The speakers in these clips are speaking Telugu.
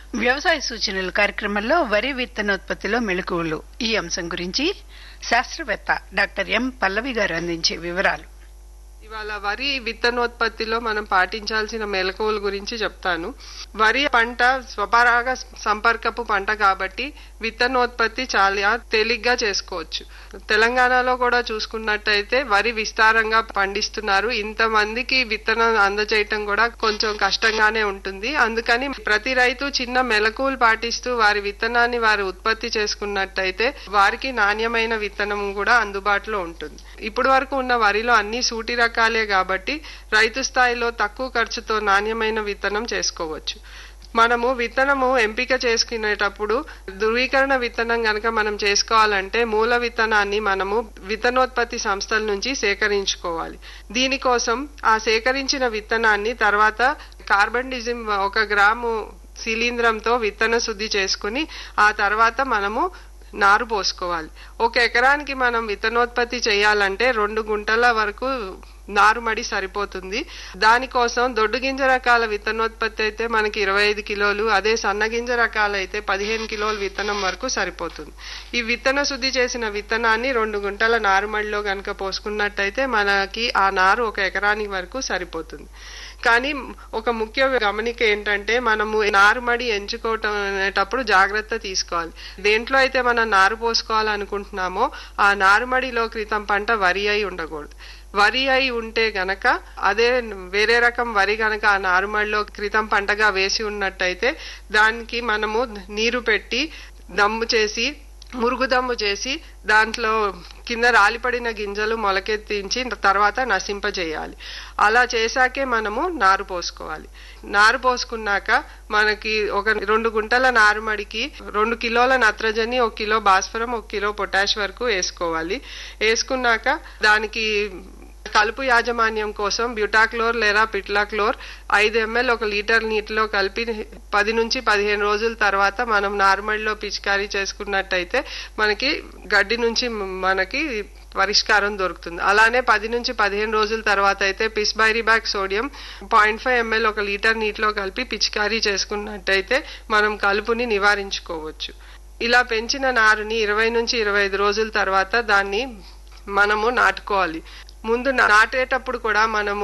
వ్యవసాయ సూచనలు కార్యక్రమంలో వరి విత్తనోత్పత్తిలో మెళకువలు ఈ అంశం గురించి శాస్త్రవేత్త డాక్టర్ ఎం పల్లవి గారు అందించే వివరాలు. ఇవాళ వరి విత్తనోత్పత్తిలో మనం పాటించాల్సిన మెలకువల గురించి చెప్తాను. వరి పంట స్వపరాగ సంపర్కపు పంట కాబట్టి విత్తనోత్పత్తి చాలా తేలిగ్గా చేసుకోవచ్చు. తెలంగాణలో కూడా చూసుకున్నట్టయితే వరి విస్తారంగా పండిస్తున్నారు. ఇంతమందికి విత్తనం అందజేయటం కూడా కొంచెం కష్టంగానే ఉంటుంది. అందుకని ప్రతి రైతు చిన్న మెలకువలు పాటిస్తూ వారి విత్తనాన్ని వారు ఉత్పత్తి చేసుకున్నట్టయితే వారికి నాణ్యమైన విత్తనం కూడా అందుబాటులో ఉంటుంది. ఇప్పటి వరకు ఉన్న వరిలో అన్ని సూటి రకాలే కాబట్టి రైతు స్థాయిలో తక్కువ ఖర్చుతో నాణ్యమైన విత్తనం చేసుకోవచ్చు. మనము విత్తనము ఎంపిక చేసుకునేటప్పుడు ధృవీకరణ విత్తనం గనక మనం చేసుకోవాలంటే మూల విత్తనాన్ని మనము విత్తనోత్పత్తి సంస్థల నుంచి సేకరించుకోవాలి. దీనికోసం ఆ సేకరించిన విత్తనాన్ని తర్వాత కార్బన్ డిజిమ్ 1 గ్రాము శిలీంధ్రంతో విత్తన శుద్ధి చేసుకుని ఆ తర్వాత మనము నారు పోసుకోవాలి. 1 ఎకరానికి మనం విత్తనోత్పత్తి చేయాలంటే 2 గుంటల వరకు నారుమడి సరిపోతుంది. దానికోసం దొడ్డు గింజ రకాల విత్తనోత్పత్తి అయితే మనకి 25 కిలోలు, అదే సన్నగింజ రకాలు అయితే 15 కిలోల విత్తనం వరకు సరిపోతుంది. ఈ విత్తన శుద్ధి చేసిన విత్తనాన్ని 2 గుంటల నారుమడిలో గనక పోసుకున్నట్టయితే మనకి ఆ నారు 1 ఎకరానికి వరకు సరిపోతుంది. కానీ ఒక ముఖ్య గమనిక ఏంటంటే మనము నారుమడి ఎంచుకోవటప్పుడు జాగ్రత్త తీసుకోవాలి. దేంట్లో అయితే మనం నారు పోసుకోవాలనుకుంటున్నామో ఆ నారుమడిలో క్రితం పంట వరి అయి ఉండకూడదు. వరి అయి ఉంటే గనక అదే వేరే రకం వరి గనక ఆ నారుమడిలో క్రితం పంటగా వేసి ఉన్నట్టయితే దానికి మనము నీరు పెట్టి దమ్ము చేసి మురుగుదమ్ము చేసి దాంట్లో కింద రాలిపడిన గింజలు మొలకెత్తించి తర్వాత నశింపజేయాలి. అలా చేశాకే మనము నారు పోసుకోవాలి. నారు పోసుకున్నాక మనకి 2 గుంటల నారుమడికి 2 కిలోల నత్రజని, 1 కిలో భాస్వరం, 1 కిలో పొటాష్ వరకు వేసుకోవాలి. వేసుకున్నాక దానికి కలుపు యాజమాన్యం కోసం బ్యూటాక్లోర్ లేదా పిట్లాక్లోర్ 5 ml 1 లీటర్ నీటిలో కలిపి 10 నుంచి 15 రోజుల తర్వాత మనం నార్మల్లో పిచికారీ చేసుకున్నట్టయితే మనకి గడ్డి నుంచి మనకి పరిష్కారం దొరుకుతుంది. అలానే 10 నుంచి 15 రోజుల తర్వాత అయితే పిస్బైరిబాక్ సోడియం 0.5 ml 1 లీటర్ నీటిలో కలిపి పిచికారీ చేసుకున్నట్టయితే మనం కలుపుని నివారించుకోవచ్చు. ఇలా పెంచిన నారుని 20 నుంచి 25 రోజుల తర్వాత దాన్ని మనము నాటుకోవాలి. ముందు నాటేటప్పుడు కూడా మనము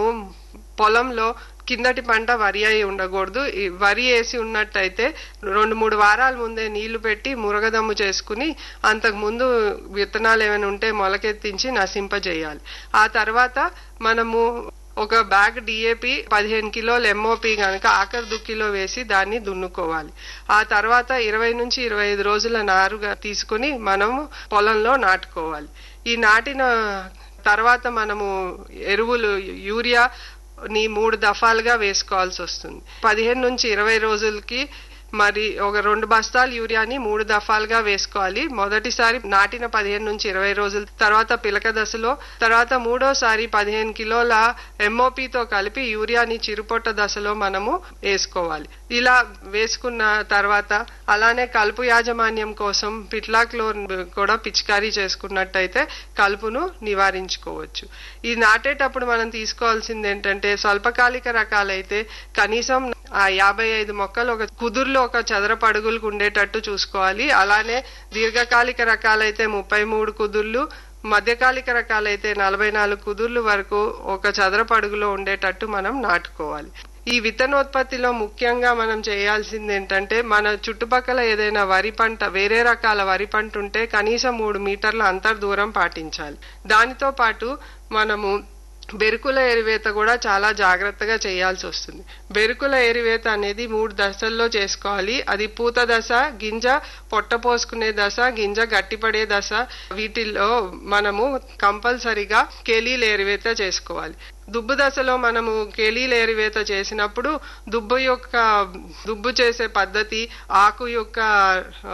పొలంలో కిందటి పంట వరి అయి ఉండకూడదు. వరి వేసి ఉన్నట్టయితే 2-3 వారాల ముందే నీళ్లు పెట్టి మురగదమ్ము చేసుకుని అంతకు ముందు విత్తనాలు ఏమైనా ఉంటే మొలకెత్తించి నశింపజేయాలి. ఆ తర్వాత మనము 1 బ్యాగ్ డిఏపి 15 కిలోల ఎంఓపి గనక ఆఖరి దుక్కిలో వేసి దాన్ని దున్నుకోవాలి. ఆ తర్వాత 20 నుంచి 25 రోజుల నారుగా తీసుకుని మనము పొలంలో నాటుకోవాలి. ఈ నాటిన తర్వాత మనము ఎరువులు యూరియా ని 3 దఫాలుగా వేసుకోవాల్సి వస్తుంది. 15 నుంచి 20 రోజులకి మరి 2 బస్తాలు యూరియాని 3 దఫాలుగా వేసుకోవాలి. మొదటిసారి నాటిన 15 నుంచి 20 రోజుల తర్వాత పిలక దశలో, తర్వాత మూడోసారి 15 కిలోల ఎంఓపితో కలిపి యూరియాని చిరుపొట్ట దశలో మనము వేసుకోవాలి. ఇలా వేసుకున్న తర్వాత అలానే కలుపు యాజమాన్యం కోసం పిట్లాక్లోర్ కూడా పిచికారీ చేసుకున్నట్టయితే కలుపును నివారించుకోవచ్చు. ఈ నాటేటప్పుడు మనం తీసుకోవాల్సింది ఏంటంటే స్వల్పకాలిక రకాలైతే కనీసం 55 మొక్కలు ఒక కుదుర్లో 1 చదరపు అడుగులకు ఉండేటట్టు చూసుకోవాలి. అలానే దీర్ఘకాలిక రకాలైతే 33 కుదుర్లు, మధ్యకాలిక రకాలైతే 44 కుదుర్లు వరకు 1 చదరపు అడుగులో ఉండేటట్టు మనం నాటుకోవాలి. ఈ విత్తనోత్పత్తిలో ముఖ్యంగా మనం చేయాల్సింది ఏంటంటే మన చుట్టుపక్కల ఏదైనా వరి పంట వేరే రకాల వరి పంట ఉంటే కనీసం 3 మీటర్ల అంతర్దూరం పాటించాలి. దానితో పాటు మనము బెరుకుల ఏరివేత కూడా చాలా జాగ్రత్తగా చేయాల్సి వస్తుంది. బెరుకుల ఏరివేత అనేది 3 దశల్లో చేసుకోవాలి. అది పూత దశ, గింజ పొట్ట పోసుకునే దశ, గింజ గట్టిపడే దశ. వీటిల్లో మనము కంపల్సరిగా కేలీలు ఏరివేత చేసుకోవాలి. దుబ్బు దశలో మనము కేలీలు ఏరివేత చేసినప్పుడు దుబ్బు చేసే పద్ధతి, ఆకు యొక్క